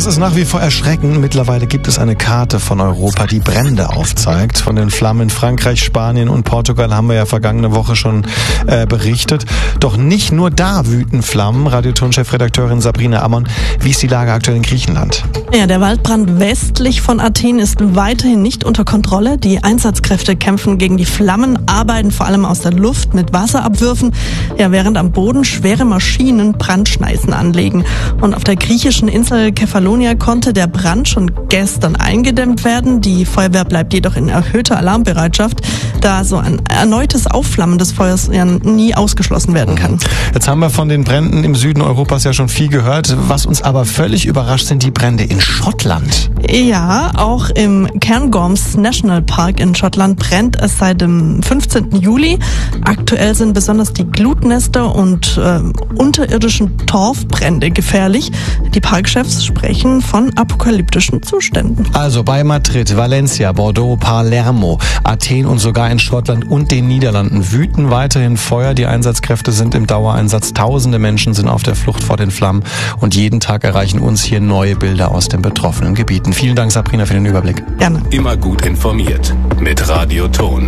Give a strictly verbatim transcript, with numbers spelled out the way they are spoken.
Das ist nach wie vor erschreckend. Mittlerweile gibt es eine Karte von Europa, die Brände aufzeigt. Von den Flammen in Frankreich, Spanien und Portugal haben wir ja vergangene Woche schon äh, berichtet. Doch nicht nur da wüten Flammen. Radioton-Chefredakteurin Sabrina Ammon, wie ist die Lage aktuell in Griechenland? Ja, der Waldbrand westlich von Athen ist weiterhin nicht unter Kontrolle. Die Einsatzkräfte kämpfen gegen die Flammen, arbeiten vor allem aus der Luft mit Wasserabwürfen, ja, während am Boden schwere Maschinen Brandschneisen anlegen. Und auf der griechischen Insel Kefalonia konnte der Brand schon gestern eingedämmt werden. Die Feuerwehr bleibt jedoch in erhöhter Alarmbereitschaft, da so ein erneutes Aufflammen des Feuers ja nie ausgeschlossen werden kann. Jetzt haben wir von den Bränden im Süden Europas ja schon viel gehört. Was uns aber völlig überrascht, sind die Brände in Schottland. Ja, auch im Cairngorms National Park in Schottland brennt es seit dem fünfzehnten Juli. Aktuell sind besonders die Glutnester und äh, unterirdischen Torfbrände gefährlich. Die Parkchefs sprechen von apokalyptischen Zuständen. Also bei Madrid, Valencia, Bordeaux, Palermo, Athen und sogar in Schottland und den Niederlanden wüten weiterhin Feuer. Die Einsatzkräfte sind im Dauereinsatz. Tausende Menschen sind auf der Flucht vor den Flammen und jeden Tag erreichen uns hier neue Bilder aus den betroffenen Gebieten. Vielen Dank, Sabrina, für den Überblick. Gerne. Immer gut informiert mit Radio Ton.